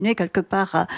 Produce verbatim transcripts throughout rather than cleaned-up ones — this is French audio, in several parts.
quelque part à,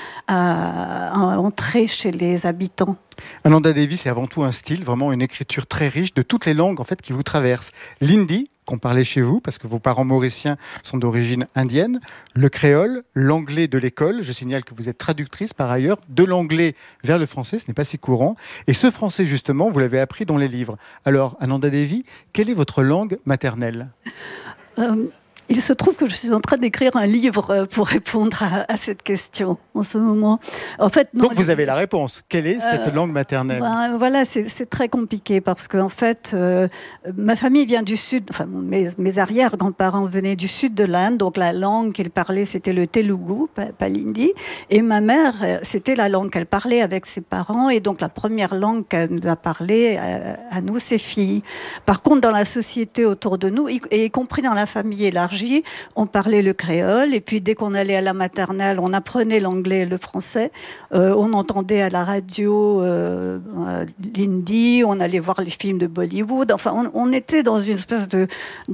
à, à entrer chez les habitants. Ananda Devi, c'est avant tout un style, vraiment une écriture très riche de toutes les langues en fait qui vous traversent. L'hindi, qu'on parlait chez vous, parce que vos parents mauriciens sont d'origine indienne, le créole, l'anglais de l'école, je signale que vous êtes traductrice par ailleurs, de l'anglais vers le français, ce n'est pas si courant, et ce français justement, vous l'avez appris dans les livres. Alors, Ananda Devi, quelle est votre langue maternelle ? euh... Il se trouve que je suis en train d'écrire un livre pour répondre à, à cette question en ce moment. En fait, non, donc vous avez la réponse. Quelle est cette euh, langue maternelle ? Ben, voilà, c'est, c'est très compliqué parce que en fait, euh, ma famille vient du sud. Enfin, mes, mes arrière-grands-parents venaient du sud de l'Inde, donc la langue qu'ils parlaient c'était le telugu, pas, pas l'hindi. Et ma mère, c'était la langue qu'elle parlait avec ses parents, et donc la première langue qu'elle nous a parlé à, à nous, ses filles. Par contre, dans la société autour de nous, y, et y compris dans la famille élargie, on parlait le créole, et puis dès qu'on allait à la maternelle, on apprenait l'anglais et le français. Euh, on entendait à la radio euh, l'hindi, on allait voir les films de Bollywood. Enfin, on, on était dans une espèce de,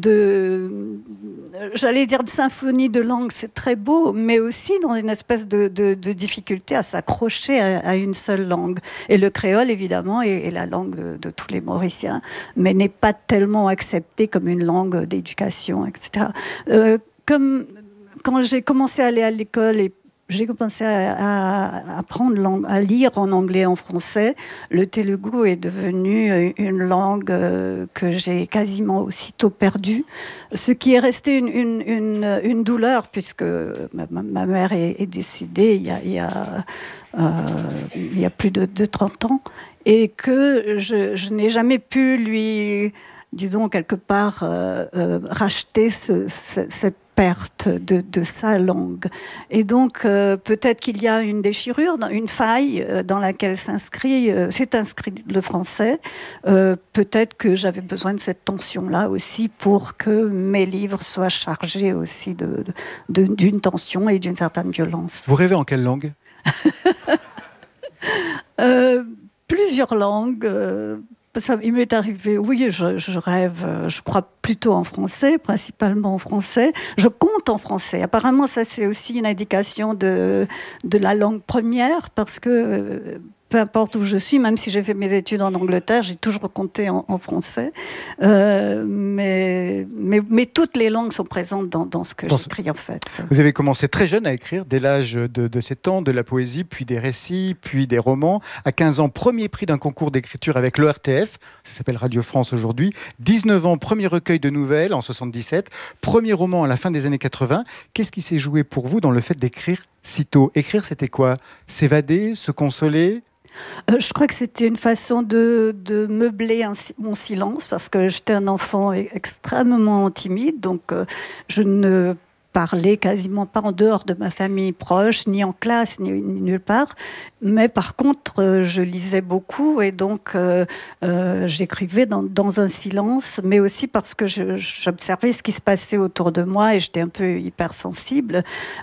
de, j'allais dire de symphonie de langue, c'est très beau, mais aussi dans une espèce de, de, de difficulté à s'accrocher à, à une seule langue. Et le créole, évidemment, est, est la langue de, de tous les Mauriciens, mais n'est pas tellement acceptée comme une langue d'éducation, et cetera. Euh, comme quand j'ai commencé à aller à l'école et j'ai commencé à, à apprendre à lire en anglais et en français, le telugu est devenu une langue euh, que j'ai quasiment aussitôt perdue, ce qui est resté une, une, une, une douleur puisque ma, ma mère est, est décédée il y a, il y a, euh, il y a plus de, de trente ans, et que je, je n'ai jamais pu lui, disons quelque part, euh, euh, racheter ce, ce, cette perte de, de sa langue. Et donc, euh, peut-être qu'il y a une déchirure, une faille euh, dans laquelle s'inscrit, euh, s'est inscrit le français. Euh, peut-être que j'avais besoin de cette tension-là aussi pour que mes livres soient chargés aussi de, de, de, d'une tension et d'une certaine violence. Vous rêvez en quelle langue ? euh, Plusieurs langues. Euh, Ça, il m'est arrivé, oui, je, je rêve, je crois plutôt en français, principalement en français. Je compte en français. Apparemment, ça, c'est aussi une indication de, de la langue première, parce que peu importe où je suis, même si j'ai fait mes études en Angleterre, j'ai toujours compté en, en français. Euh, mais, mais, mais toutes les langues sont présentes dans, dans ce que dans j'écris, ce... en fait. Vous avez commencé très jeune à écrire, dès l'âge de, de sept ans, de la poésie, puis des récits, puis des romans. À quinze ans, premier prix d'un concours d'écriture avec l'O R T F, ça s'appelle Radio France aujourd'hui. dix-neuf ans, premier recueil de nouvelles en soixante-dix-sept. Premier roman à la fin des années quatre-vingts. Qu'est-ce qui s'est joué pour vous dans le fait d'écrire si tôt ? Écrire, c'était quoi ? S'évader, se consoler ? Euh, je crois que c'était une façon de, de meubler un, mon silence, parce que j'étais un enfant extrêmement timide, donc euh, je ne parlais quasiment pas en dehors de ma famille proche, ni en classe, ni, ni nulle part. Mais par contre, euh, je lisais beaucoup, et donc euh, euh, j'écrivais dans, dans un silence, mais aussi parce que je, j'observais ce qui se passait autour de moi, et j'étais un peu hypersensible.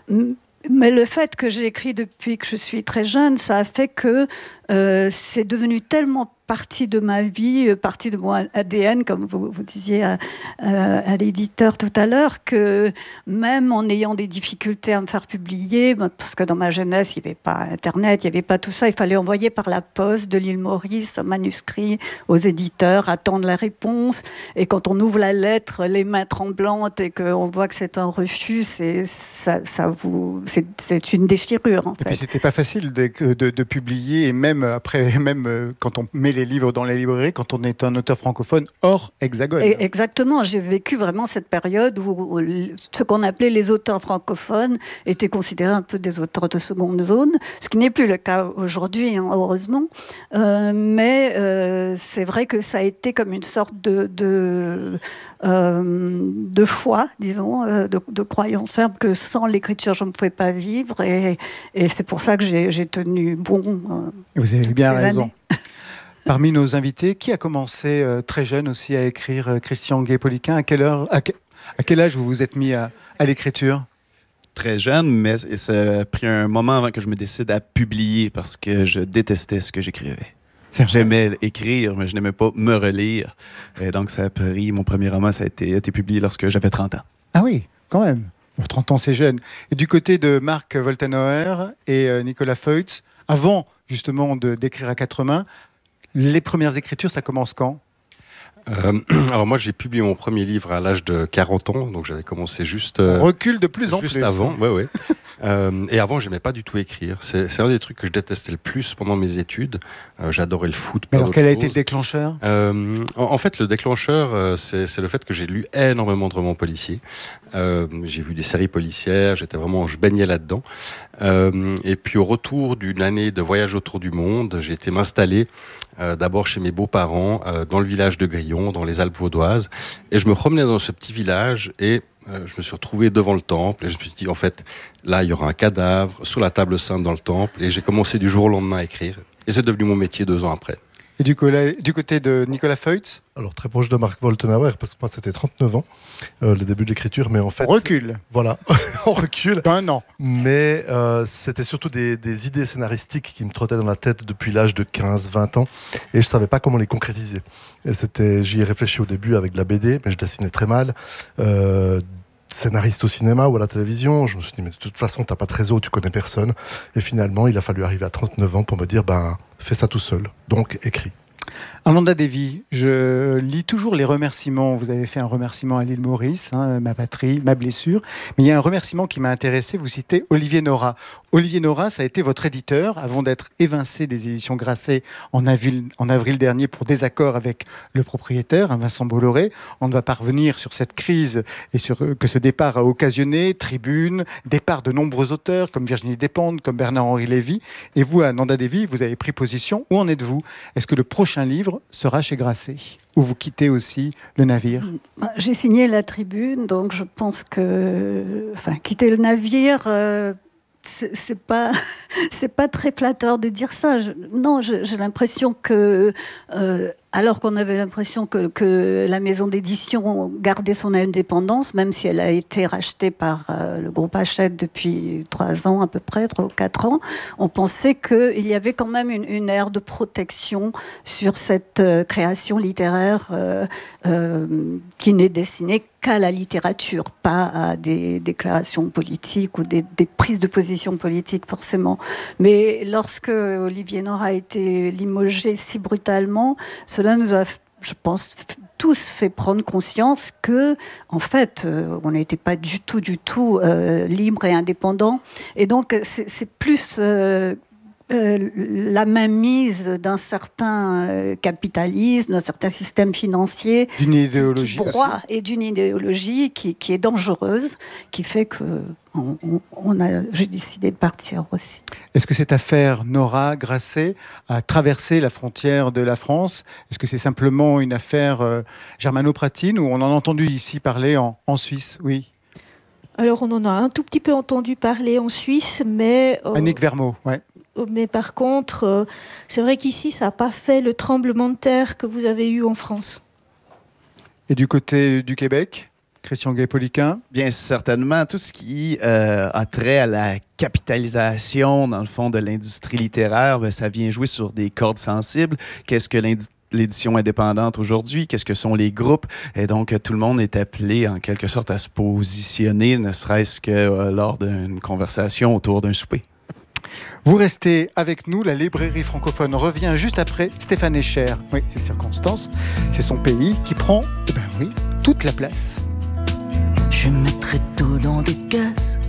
Mais le fait que j'ai écrit depuis que je suis très jeune, ça a fait que euh, c'est devenu tellement partie de ma vie, partie de mon A D N, comme vous, vous disiez à, à, à l'éditeur tout à l'heure, que même en ayant des difficultés à me faire publier, parce que dans ma jeunesse, il n'y avait pas Internet, il n'y avait pas tout ça, il fallait envoyer par la poste de l'île Maurice un manuscrit aux éditeurs, attendre la réponse, et quand on ouvre la lettre, les mains tremblantes, et qu'on voit que c'est un refus, c'est, ça, ça vous, c'est, c'est une déchirure, en fait. Et puis, c'était pas facile de, de, de publier, et même après, même quand on met les livres dans les librairies, quand on est un auteur francophone hors hexagone. Et exactement, j'ai vécu vraiment cette période où, où ce qu'on appelait les auteurs francophones étaient considérés un peu des auteurs de seconde zone, ce qui n'est plus le cas aujourd'hui, hein, heureusement. Euh, mais euh, c'est vrai que ça a été comme une sorte de, de, euh, de foi, disons, euh, de, de croyance ferme que sans l'écriture, je ne pouvais pas vivre. Et, et c'est pour ça que j'ai, j'ai tenu bon. Euh, Vous avez bien raison. Années. Parmi nos invités, qui a commencé euh, très jeune aussi à écrire euh, Christian Guay-Poliquin ? À quelle heure, à, que, à quel âge vous vous êtes mis à, à l'écriture ? Très jeune, mais ça a pris un moment avant que je me décide à publier parce que je détestais ce que j'écrivais. J'aimais écrire, mais je n'aimais pas me relire. Et donc, ça a pris, mon premier roman, ça a été, a été publié lorsque j'avais trente ans. Ah oui, quand même. trente ans, c'est jeune. Et du côté de Marc Woltenauer et euh, Nicolas Feutz, avant justement de, d'écrire à quatre mains, les premières écritures, ça commence quand ? Euh, alors moi j'ai publié mon premier livre à l'âge de quarante ans, donc j'avais commencé juste euh, on recule de plus en juste plus avant, ouais, ouais. euh, et avant j'aimais pas du tout écrire. C'est, c'est un des trucs que je détestais le plus pendant mes études. Euh, j'adorais le foot. Mais alors quel choses. a été le déclencheur ? euh, en, en fait le déclencheur euh, c'est, c'est le fait que j'ai lu énormément de romans policiers. Euh, j'ai vu des séries policières, j'étais vraiment, je baignais là-dedans. Euh, et puis au retour d'une année de voyage autour du monde, j'ai été m'installer euh, d'abord chez mes beaux-parents euh, dans le village de Grillon, dans les Alpes vaudoises, et je me promenais dans ce petit village et euh, je me suis retrouvé devant le temple et je me suis dit en fait là il y aura un cadavre sous la table sainte dans le temple, et j'ai commencé du jour au lendemain à écrire et c'est devenu mon métier deux ans après. Et du, colla- du côté de Nicolas Feutz ? Alors, très proche de Marc Woltenauer, parce que moi, c'était trente-neuf ans, euh, le début de l'écriture, mais en fait... On recule. Voilà, on recule. Un an. Mais euh, c'était surtout des, des idées scénaristiques qui me trottaient dans la tête depuis l'âge de quinze vingt ans, et je savais pas comment les concrétiser. Et c'était, j'y ai réfléchi au début avec de la B D, mais je dessinais très mal. Euh, scénariste au cinéma ou à la télévision, je me suis dit, mais de toute façon, t'as pas de réseau, tu connais personne. Et finalement, il a fallu arriver à trente-neuf ans pour me dire, ben, fais ça tout seul, donc écris. Amanda Davy, je lis toujours les remerciements. Vous avez fait un remerciement à l'île Maurice, hein, ma patrie, ma blessure. Mais il y a un remerciement qui m'a intéressé. Vous citez Olivier Nora. Olivier Nora, ça a été votre éditeur avant d'être évincé des éditions Grasset en avril, en avril dernier pour désaccord avec le propriétaire, hein, Vincent Bolloré. On ne va pas revenir sur cette crise et sur euh, que ce départ a occasionné. Tribune, départ de nombreux auteurs comme Virginie Despentes, comme Bernard-Henri Lévy. Et vous, Amanda Davy, vous avez pris position. Où en êtes-vous ? Est-ce que le prochain livre sera chez Grasset, ou vous quittez aussi le navire ? J'ai signé la Tribune, donc je pense que, enfin, quitter le navire, euh, c'est, c'est pas, c'est pas très flatteur de dire ça. Je, non, je, j'ai l'impression que, euh, alors qu'on avait l'impression que, que la maison d'édition gardait son indépendance, même si elle a été rachetée par euh, le groupe Hachette depuis trois ans à peu près, trois ou quatre ans, on pensait qu'il y avait quand même une, une ère de protection sur cette euh, création littéraire euh, euh, qui n'est destinée qu'à la littérature, pas à des déclarations politiques ou des, des prises de position politiques forcément. Mais lorsque Olivier Nora a été limogé si brutalement, cela nous a, je pense, tous fait prendre conscience que, en fait, euh, on n'était pas du tout, du tout euh, libre et indépendant. Et donc, c'est, c'est plus euh, euh, la mainmise d'un certain euh, capitalisme, d'un certain système financier, d'une idéologie qui broie, et d'une idéologie qui, qui est dangereuse, qui fait que on, on, on a, j'ai décidé de partir aussi. Est-ce que cette affaire Nora Grasset a traversé la frontière de la France ? Est-ce que c'est simplement une affaire euh, germano-pratine, ou on en a entendu ici parler en, en Suisse ? Oui. Alors on en a un tout petit peu entendu parler en Suisse, mais... Euh, Annick Vermeaux, ouais. Mais par contre, euh, c'est vrai qu'ici, ça n'a pas fait le tremblement de terre que vous avez eu en France. Et du côté du Québec ? Christian Gay-Poliquin ? Bien certainement, tout ce qui euh, a trait à la capitalisation, dans le fond, de l'industrie littéraire, ben, ça vient jouer sur des cordes sensibles. Qu'est-ce que l'indi- l'édition indépendante aujourd'hui? Qu'est-ce que sont les groupes? Et donc, tout le monde est appelé, en quelque sorte, à se positionner, ne serait-ce que euh, lors d'une conversation autour d'un souper. Vous restez avec nous, la librairie francophone revient juste après Stéphane Escher. Oui, c'est une circonstance, c'est son pays qui prend, eh ben oui, toute la place. Je mettrai tout dans des caisses,